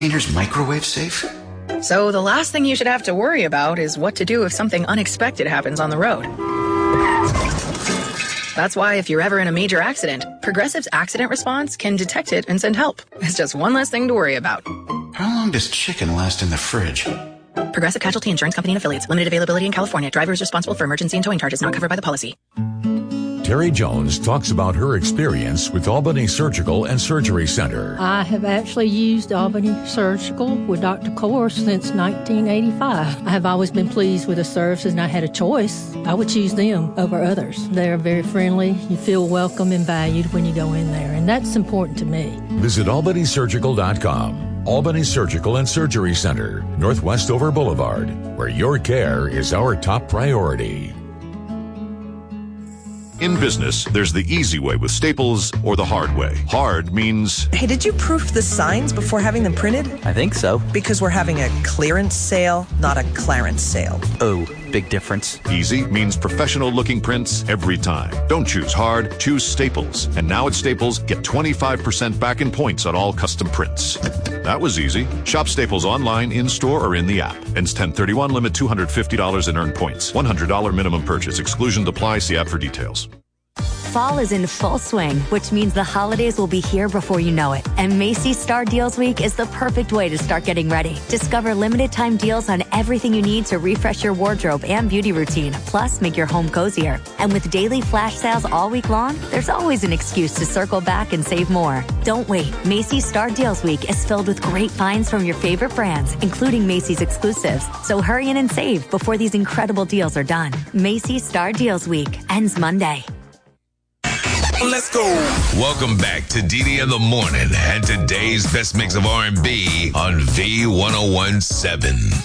Cleaner's microwave safe? So the last thing you should have to worry about is what to do if something unexpected happens on the road. That's why if you're ever in a major accident, Progressive's accident response can detect it and send help. It's just one less thing to worry about. How long does chicken last in the fridge? Progressive Casualty Insurance Company and Affiliates. Limited availability in California. Driver is responsible for emergency and towing charges not covered by the policy. Terry Jones talks about her experience with Albany Surgical and Surgery Center. I have actually used Albany Surgical with Dr. Kors since 1985. I have always been pleased with the services, and I had a choice. I would choose them over others. They're very friendly. You feel welcome and valued when you go in there, and that's important to me. Visit albanysurgical.com. Albany Surgical and Surgery Center, Northwest Dover Boulevard, where your care is our top priority. In business, there's the easy way with Staples or the hard way. Hard means... Hey, did you proof the signs before having them printed? I think so. Because we're having a clearance sale, not a clarence sale. Oh, big difference. Easy means professional-looking prints every time. Don't choose hard, choose Staples. And now at Staples, get 25% back in points on all custom prints. That was easy. Shop Staples online, in-store, or in the app. Ends 10/31, limit $250 in earned points. $100 minimum purchase. Exclusions apply. See app for details. Fall is in full swing, which means the holidays will be here before you know it. And Macy's Star Deals Week is the perfect way to start getting ready. Discover limited time deals on everything you need to refresh your wardrobe and beauty routine, plus make your home cozier. And with daily flash sales all week long, there's always an excuse to circle back and save more. Don't wait. Macy's Star Deals Week is filled with great finds from your favorite brands, including Macy's exclusives. So hurry in and save before these incredible deals are done. Macy's Star Deals Week ends Monday. Let's go. Welcome back to DD in the Morning and today's best mix of R&B on V1017.